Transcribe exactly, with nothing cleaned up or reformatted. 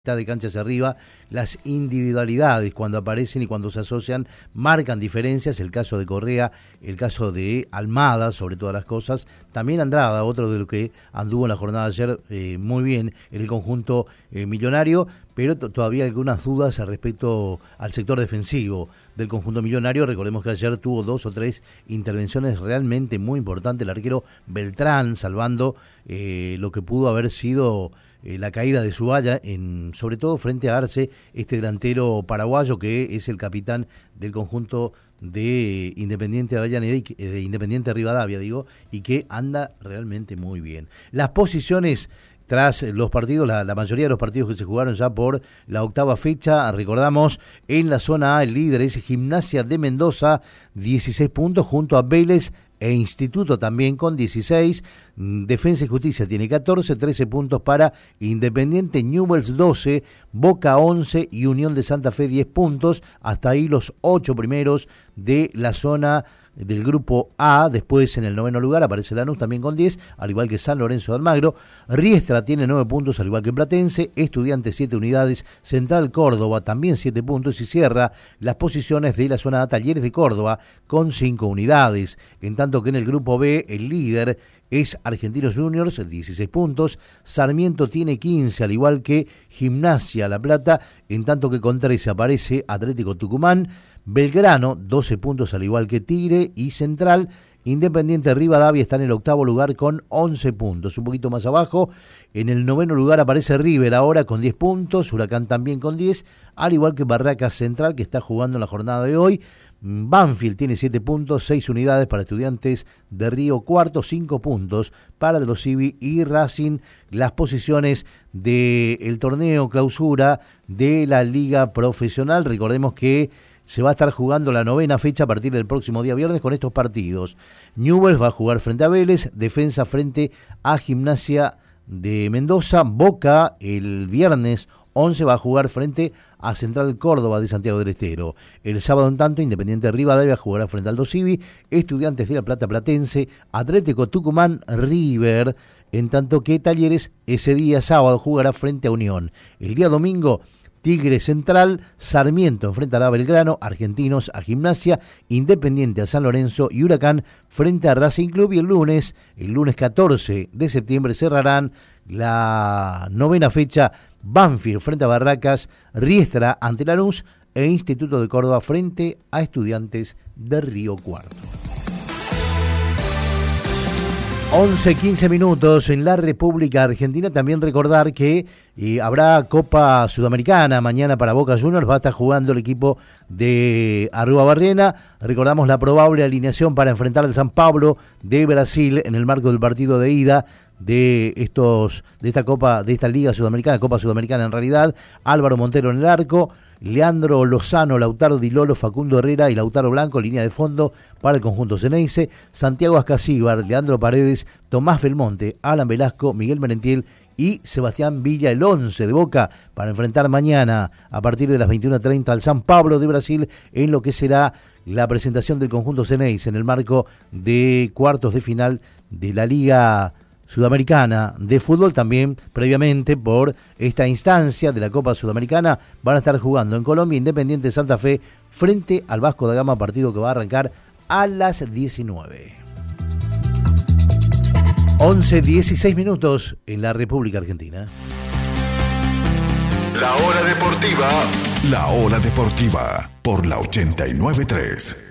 de cancha hacia arriba, las individualidades cuando aparecen y cuando se asocian marcan diferencias, el caso de Correa, el caso de Almada, sobre todas las cosas, también Andrada, otro de lo que anduvo en la jornada de ayer eh, muy bien en el conjunto eh, millonario, pero t- todavía hay algunas dudas respecto al sector defensivo del conjunto millonario. Recordemos que ayer tuvo dos o tres intervenciones realmente muy importantes, el arquero Beltrán salvando eh, lo que pudo haber sido Eh, la caída de Zubaya, en, sobre todo frente a Arce, este delantero paraguayo que es el capitán del conjunto de Independiente de Avellaneda, y, de Independiente Rivadavia, digo, y que anda realmente muy bien. Las posiciones tras los partidos, la, la mayoría de los partidos que se jugaron ya por la octava fecha, recordamos, en la zona A el líder es Gimnasia de Mendoza, dieciséis puntos, junto a Vélez e Instituto también con dieciséis, Defensa y Justicia tiene catorce, trece puntos para Independiente, Newell's doce, Boca once y Unión de Santa Fe diez puntos, hasta ahí los ocho primeros de la zona del grupo A. Después en el noveno lugar aparece Lanús también con diez, al igual que San Lorenzo de Almagro. Riestra tiene nueve puntos al igual que Platense, Estudiantes siete unidades, Central Córdoba también siete puntos y cierra las posiciones de la zona A Talleres de Córdoba con cinco unidades, en tanto que en el grupo B el líder es Argentinos Juniors, dieciséis puntos, Sarmiento tiene quince, al igual que Gimnasia La Plata, en tanto que con trece aparece Atlético Tucumán, Belgrano, doce puntos al igual que Tigre y Central. Independiente Rivadavia está en el octavo lugar con once puntos, un poquito más abajo. En el noveno lugar aparece River ahora con diez puntos, Huracán también con diez, al igual que Barracas Central, que está jugando en la jornada de hoy. Banfield tiene siete puntos, seis unidades para Estudiantes de Río Cuarto, cinco puntos para el Dosivi y Racing. Las posiciones del torneo clausura de la Liga Profesional, recordemos que se va a estar jugando la novena fecha a partir del próximo día viernes con estos partidos. Newell's va a jugar frente a Vélez, Defensa frente a Gimnasia de Mendoza, Boca el viernes once va a jugar frente a Central Córdoba de Santiago del Estero. El sábado en tanto, Independiente Rivadavia jugará frente al Dosivi, Estudiantes de La Plata Platense, Atlético Tucumán River, en tanto que Talleres ese día sábado jugará frente a Unión. El día domingo, Tigre Central, Sarmiento enfrentará a Belgrano, Argentinos a Gimnasia, Independiente a San Lorenzo y Huracán frente a Racing Club. Y el lunes, el lunes catorce de septiembre cerrarán la novena fecha, Banfield frente a Barracas, Riestra ante Lanús e Instituto de Córdoba frente a Estudiantes de Río Cuarto. once quince minutos en la República Argentina. También recordar que eh, habrá Copa Sudamericana mañana para Boca Juniors. Va a estar jugando el equipo de Arruabarrena. Recordamos la probable alineación para enfrentar al San Pablo de Brasil en el marco del partido de ida de estos de esta Copa, de esta Liga Sudamericana, Copa Sudamericana en realidad. Álvaro Montero en el arco, Leandro Lozano, Lautaro Di Lolo, Facundo Herrera y Lautaro Blanco, línea de fondo para el conjunto Ceneice, Santiago Ascasíbar, Leandro Paredes, Tomás Belmonte, Alan Velasco, Miguel Merentiel y Sebastián Villa, el once de Boca, para enfrentar mañana a partir de las veintiuna treinta al San Pablo de Brasil en lo que será la presentación del conjunto Ceneice en el marco de cuartos de final de la Liga Sudamericana de Fútbol. También previamente por esta instancia de la Copa Sudamericana van a estar jugando en Colombia Independiente Santa Fe frente al Vasco da Gama, partido que va a arrancar a las diecinueve. once dieciséis minutos en la República Argentina. La hora deportiva. La hora deportiva por la ochenta y nueve punto tres.